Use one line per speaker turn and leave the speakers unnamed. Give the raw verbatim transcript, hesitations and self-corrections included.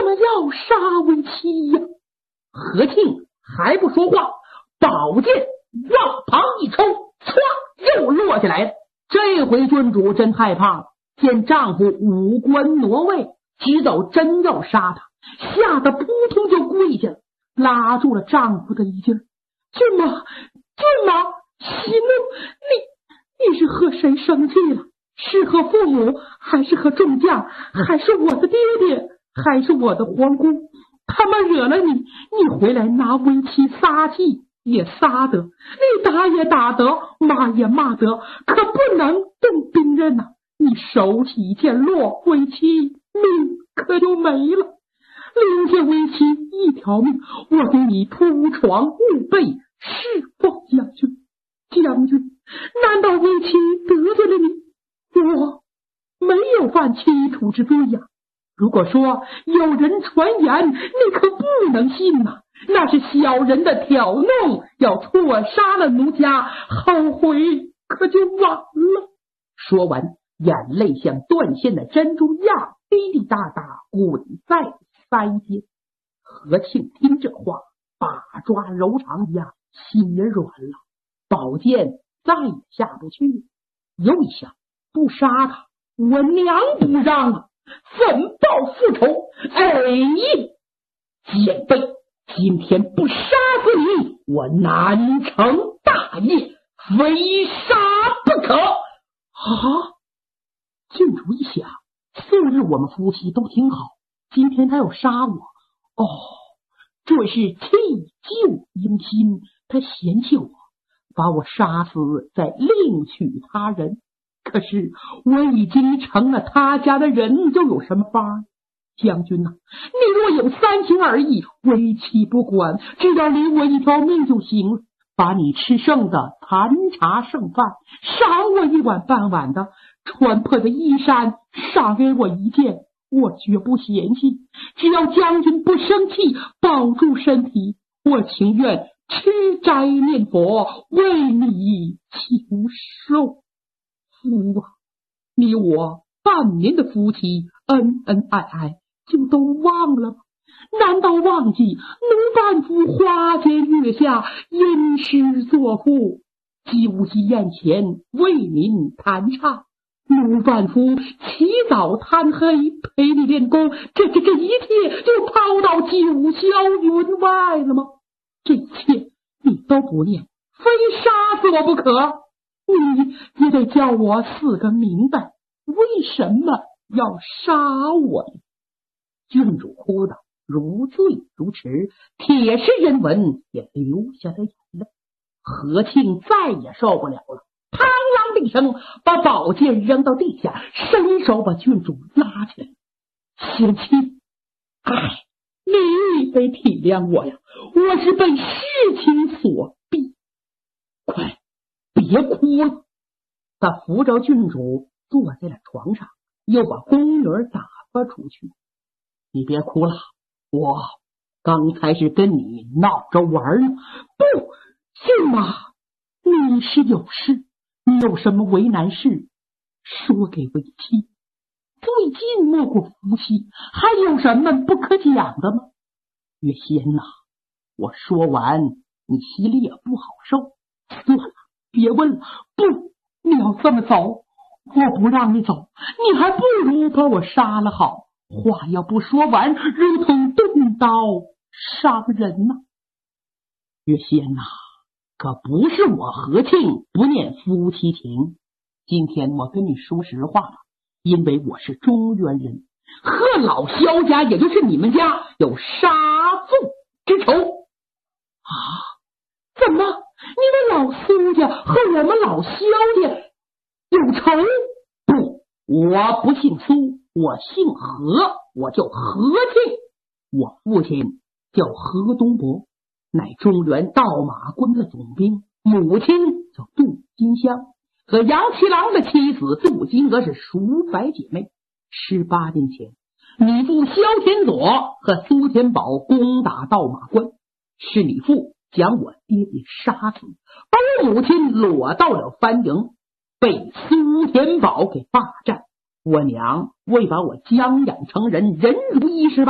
怎么要杀为妻呀？何庆还不说话，宝剑往旁一抽，唰又落下来了。这回郡主真害怕了，见丈夫五官挪位，知道真要杀他，吓得扑通就跪下了，拉住了丈夫的衣襟。郡妈，郡妈，息怒，你你是和谁生气了？是和父母，还是和众将，还是我的爹爹，还是我的皇宫？他们惹了你，你回来拿为妻撒气也撒得，你打也打得，骂也骂得，可不能动兵刃呐、啊！你手起一剑落，为妻命可就没了。留下为妻一条命，我给你铺床务被，释放将军。将军，难道为妻得罪了你？我没有犯欺楚之罪呀、啊。如果说有人传言，你可不能信呐、啊，那是小人的挑弄，要错杀了奴家，后悔可就晚了。说完，眼泪像断线的珍珠一样滴滴答答滚在腮间。何庆听这话，把抓柔肠一样，心也软了，宝剑再也下不去。又一想，不杀他，我娘不让啊！怎报复仇？哎，姐辈，今天不杀死你，我难成大业，非杀不可！啊！郡主一想，素日我们夫妻都挺好，今天他要杀我，哦，这是弃旧迎新，他嫌弃我，把我杀死，再另娶他人。可是我已经成了他家的人，又有什么法？将军呐、啊，你若有三心二意，为妻不管，只要留我一条命就行了。把你吃剩的残茶剩饭赏我一碗半碗的，穿破的衣衫赏给我一件，我绝不嫌弃。只要将军不生气，保住身体，我情愿吃斋念佛，为你求寿。夫啊，你我半年的夫妻，恩恩爱爱，就都忘了吗？难道忘记奴伴夫花前月下，吟诗作赋，酒席宴前为民弹唱？奴伴夫起早贪黑陪你练功，这这这一切就抛到九霄云外了吗？这一切你都不念，非杀死我不可。你也得叫我死个明白，为什么要杀我呢？郡主哭得如醉如痴，铁石人文也流下了眼泪。何庆再也受不了了，嘡啷的一声把宝剑扔到地下，伸手把郡主拉起来。贤妻，哎，你得体谅我呀，我是被事情所逼。快别哭了！他扶着郡主坐在了床上，又把宫女打发出去。你别哭了，我刚才是跟你闹着玩呢。不，郡妈，你是有事，你有什么为难事，说给为妻。最近莫过夫妻，还有什么不可讲的吗？月仙呐、啊，我说完，你心里也不好受。算了，别问了，不，你要这么走，我不让你走，你还不如把我杀了好。话要不说完，如同钝刀伤人呐、啊。月仙呐、啊，可不是我何庆不念夫妻情，今天我跟你说实话了，因为我是中原人，和老萧家，也就是你们家有杀父之仇啊！怎么？你们老苏家和我们老萧家有仇？不，我不姓苏，我姓何，我叫何庆。我父亲叫何东伯，乃中原盗马quân的总兵，母亲叫杜金香，和杨七郎的妻子杜金娥是叔伯姐妹。十八年前，你父萧天佐和苏天宝攻打盗马关，是你父将我爹爹杀死，把我母亲裸到了藩营，被苏天宝给霸占。我娘为把我将养成人，人如一十八